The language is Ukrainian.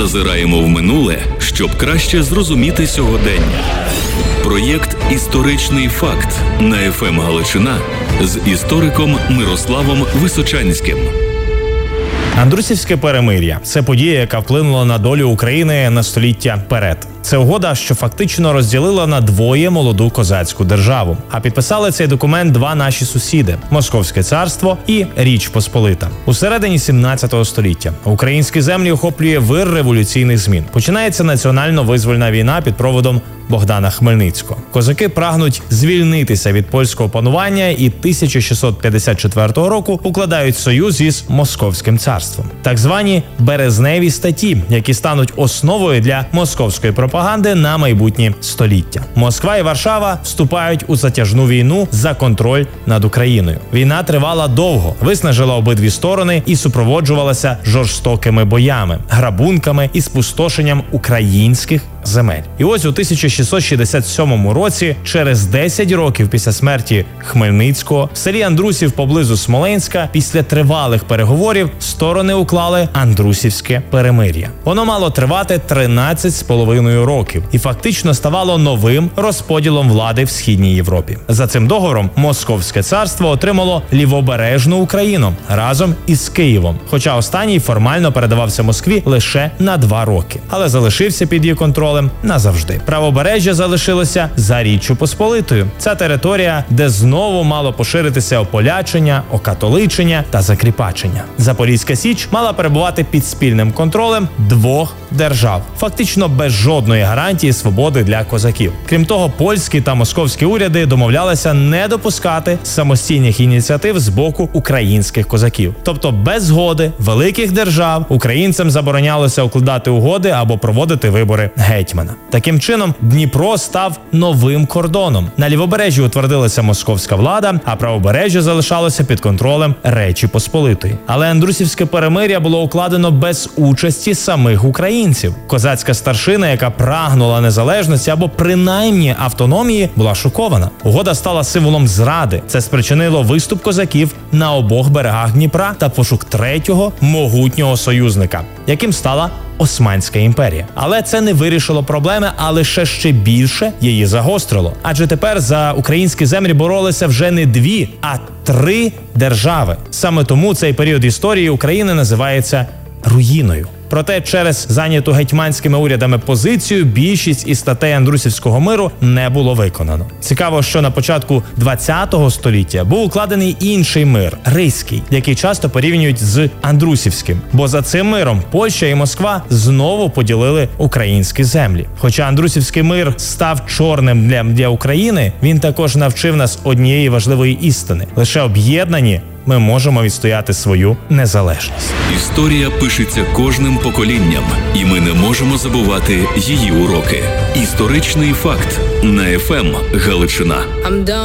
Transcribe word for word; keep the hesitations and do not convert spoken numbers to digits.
Зазираємо в минуле, щоб краще зрозуміти сьогодення. Проєкт «Історичний факт» на еф ем Галичина з істориком Мирославом Височанським. Андрусівське перемир'я – це подія, яка вплинула на долю України на століття вперед. Це угода, що фактично розділила на двоє молоду козацьку державу. А підписали цей документ два наші сусіди – Московське царство і Річ Посполита. У середині сімнадцятого століття українські землі охоплює вир революційних змін. Починається національно-визвольна війна під проводом Богдана Хмельницького. Козаки прагнуть звільнитися від польського панування і тисяча шістсот п'ятдесят четвертого року укладають союз із Московським царством. Так звані березневі статті, які стануть основою для московської пропаганди на майбутнє століття. Москва і Варшава вступають у затяжну війну за контроль над Україною. Війна тривала довго, виснажила обидві сторони і супроводжувалася жорстокими боями, грабунками і спустошенням українських земель. І ось у тисяча шістсот шістдесят сьомому році, через десять років після смерті Хмельницького, в селі Андрусів поблизу Смоленська, після тривалих переговорів, сторони уклали Андрусівське перемир'я. Воно мало тривати тринадцять з половиною років і фактично ставало новим розподілом влади в Східній Європі. За цим договором Московське царство отримало лівобережну Україну разом із Києвом, хоча останній формально передавався Москві лише на два роки, але залишився під її контролем назавжди. Правобережжя залишилося за Річчю Посполитою. Ця територія, де знову мало поширитися ополячення, окатоличення та закріпачення. Запорізька Січ мала перебувати під спільним контролем двох держав, фактично без жодної гарантії свободи для козаків. Крім того, польські та московські уряди домовлялися не допускати самостійних ініціатив з боку українських козаків. Тобто без згоди великих держав українцям заборонялося укладати угоди або проводити вибори гетьмана. Таким чином, Дніпро став новим кордоном. На лівобережжі утвердилася московська влада, а правобережжя залишалося під контролем Речі Посполитої. Але Андрусівське перемир'я було укладено без участі самих українців. Козацька старшина, яка прагнула незалежності або принаймні автономії, була шокована. Угода стала символом зради. Це спричинило виступ козаків на обох берегах Дніпра та пошук третього могутнього союзника, яким стала Османська імперія. Але це не вирішило проблеми, а лише ще більше її загострило. Адже тепер за українські землі боролися вже не дві, а три держави. Саме тому цей період історії України називається руїною. Проте через зайняту гетьманськими урядами позицію більшість із статей Андрусівського миру не було виконано. Цікаво, що на початку ХХ століття був укладений інший мир – Ризький, який часто порівнюють з Андрусівським. Бо за цим миром Польща і Москва знову поділили українські землі. Хоча Андрусівський мир став чорним днем для України, він також навчив нас однієї важливої істини – лише об'єднані ми можемо відстояти свою незалежність. Історія пишеться кожним поколінням, і ми не можемо забувати її уроки. Історичний факт на еф ем Галичина.